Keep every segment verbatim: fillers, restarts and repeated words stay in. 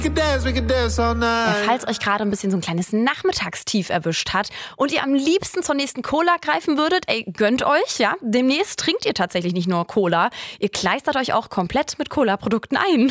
Ja, falls euch gerade ein bisschen so ein kleines Nachmittagstief erwischt hat und ihr am liebsten zur nächsten Cola greifen würdet, ey, gönnt euch, ja. Demnächst trinkt ihr tatsächlich nicht nur Cola, ihr kleistert euch auch komplett mit Cola-Produkten ein.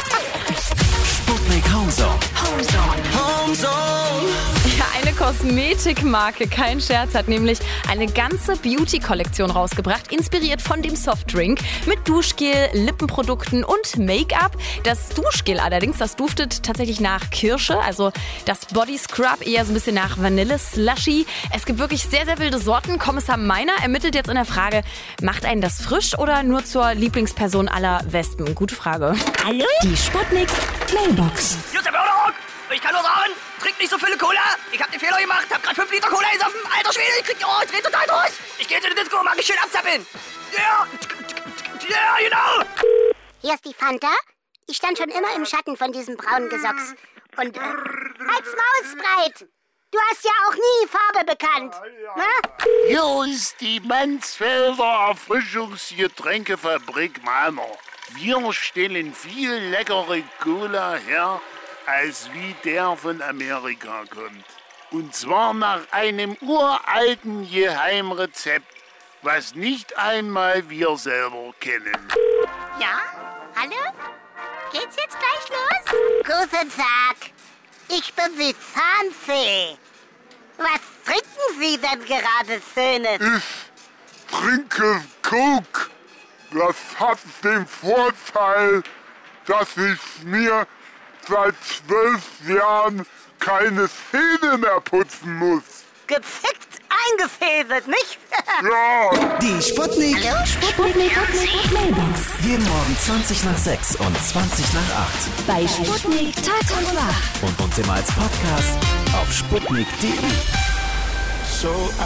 Sputnik Homezone. Homezone. Homezone. Ja, eine Kosmetikmarke, kein Scherz, hat nämlich eine ganze Beauty-Kollektion rausgebracht, inspiriert von dem Softdrink mit Duschgel, Lippenprodukten und Make-up. Das Duschgel allerdings, das duftet tatsächlich nach Kirsche, also das Body Scrub eher so ein bisschen nach Vanille-Slushy. Es gibt wirklich sehr, sehr wilde Sorten. Kommissar Meiner ermittelt jetzt in der Frage, macht einen das frisch oder nur zur Lieblingsperson aller Wespen? Gute Frage. Hallo? Die Sputnik Mailbox. Hier ist der Börderung! Ich kann nur sagen, trink nicht so viele Cola. Ich hab den Fehler gemacht, hab grad fünf Liter Cola gesoffen. Alter Schwede, ich krieg, oh, ich dreh total durch. Ich geh jetzt in die Disco und mag mich schön abzappeln. Ja, ja, genau. Hier ist die Fanta. Ich stand schon immer im Schatten von diesem braunen Gesocks. Und, äh, als Mausbreit. Du hast ja auch nie Farbe bekannt. Ne? Hier ist die Mansfelder Erfrischungsgetränkefabrik Meiner. Wir stellen viel leckere Cola her, als wie der von Amerika kommt. Und zwar nach einem uralten Geheimrezept, was nicht einmal wir selber kennen. Ja? Hallo? Geht's jetzt gleich los? Guten Tag. Ich bin die Zahnfee. Was trinken Sie denn gerade Schönes? Ich trinke Coke. Das hat den Vorteil, dass ich mir seit zwölf Jahren keine Zähne mehr putzen muss. Gefickt eingefädelt, nicht? Ja. Die Sputnik. Hallo, Sputnik. Mailbox. Jeden Morgen zwanzig nach sechs und zwanzig nach acht. Bei Sputnik Tag und Nacht. Und uns immer als Podcast auf sputnik punkt de. So